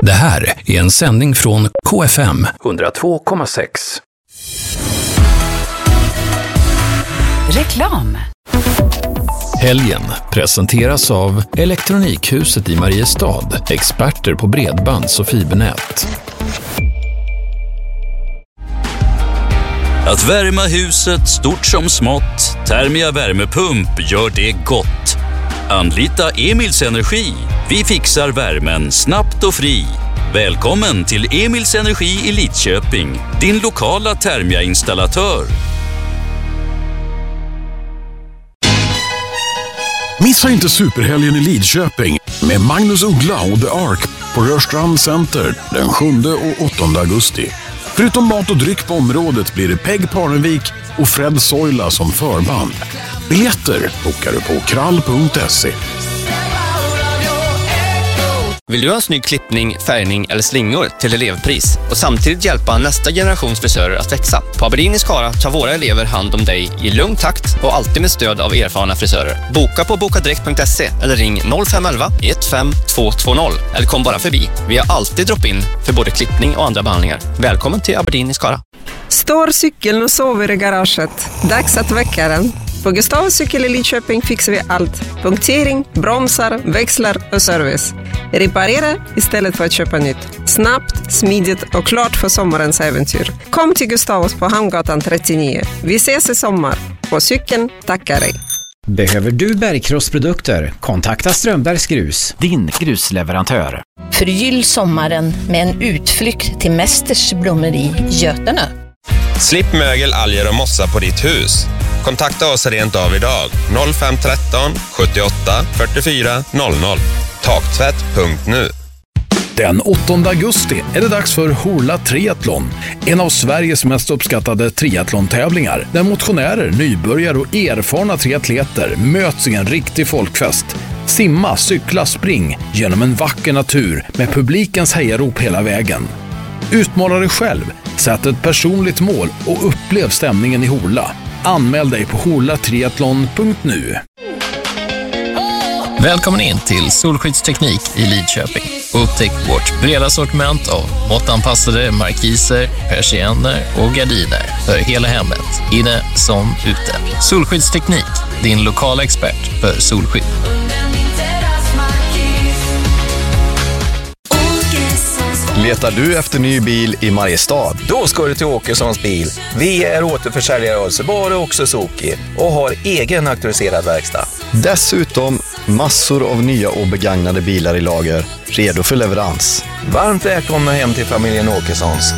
Det här är en sändning från KFM 102,6. Reklam. Helgen presenteras av Elektronikhuset i Mariestad, experter på bredbands- och fibernät. Att värma huset stort som smått, Thermia värmepump gör det gott. Anlita Emils Energi. Vi fixar värmen snabbt och fri. Välkommen till Emils Energi i Lidköping, din lokala Thermia-installatör. Missa inte superhelgen i Lidköping med Magnus Uggla och The Ark på Rörstrand Center den 7 och 8 augusti. Förutom mat och dryck på området blir det Peg Parnevik och Fred Soila som förband. Biljetter bokar du på krall.se. Vill du ha en snygg klippning, färgning eller slingor till elevpris och samtidigt hjälpa nästa generations frisörer att växa? På Aberdeen i Skara tar våra elever hand om dig i lugn takt och alltid med stöd av erfarna frisörer. Boka på bokadirekt.se eller ring 0511 15220 eller kom bara förbi. Vi har alltid drop-in för både klippning och andra behandlingar. Välkommen till Aberdeen i Skara. Står cykeln och sover i garaget. Dags att väcka den. På Gustavs cykel i Lidköping fixar vi allt. Punktering, bromsar, växlar och service. Reparera istället för att köpa nytt. Snabbt, smidigt och klart för sommarens äventyr. Kom till Gustavs på Hamngatan 39. Vi ses i sommar. På cykeln tackar dig. Behöver du bergkrossprodukter? Kontakta Strömbergs Grus, din grusleverantör. Förgyll sommaren med en utflykt till Mästers blommeri Götene. Slipp mögel, alger och mossa på ditt hus. Kontakta oss rent av idag. 0513 78 44 00. Taktvätt.nu. Den 8 augusti är det dags för Horla Triathlon, en av Sveriges mest uppskattade triathlon-tävlingar där motionärer, nybörjare och erfarna triatleter möts i en riktig folkfest. Simma, cykla, spring genom en vacker natur med publikens hejarop hela vägen. Utmana dig själv, sätt ett personligt mål och upplev stämningen i Horla. Anmäl dig på horlatriathlon.nu. Välkommen in till Solskyddsteknik i Lidköping. Upptäck vårt breda sortiment av måttanpassade markiser, persienner och gardiner för hela hemmet, inne som ute. Solskyddsteknik, din lokala expert för solskydd. Letar du efter ny bil i Mariestad? Då ska du till Åkessons bil. Vi är återförsäljare av Subaru och Suzuki och har egen auktoriserad verkstad. Dessutom massor av nya och begagnade bilar i lager, redo för leverans. Varmt välkomna hem till familjen Åkessons.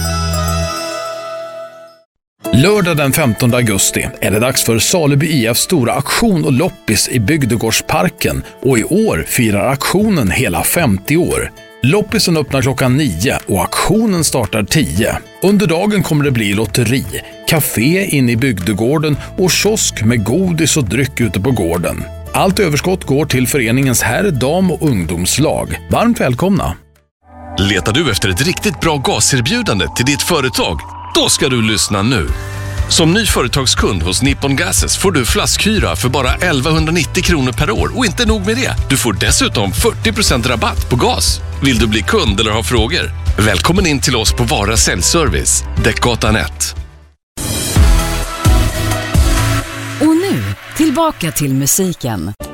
Lördag den 15 augusti är det dags för Saleby IFs stora aktion och loppis i Bygdegårdsparken, och i år firar aktionen hela 50 år. Loppisen öppnar klockan 9 och aktionen startar 10. Under dagen kommer det bli lotteri, café inne i bygdegården och kiosk med godis och dryck ute på gården. Allt överskott går till föreningens herr-, dam- och ungdomslag. Varmt välkomna! Letar du efter ett riktigt bra gaserbjudande till ditt företag? Då ska du lyssna nu. Som ny företagskund hos Nippon Gases får du flaskhyra för bara 1190 kronor per år, och inte nog med det. Du får dessutom 40% rabatt på gas. Vill du bli kund eller ha frågor? Välkommen in till oss på Vara Säljservice, Däckgatan 1. Och nu, tillbaka till musiken.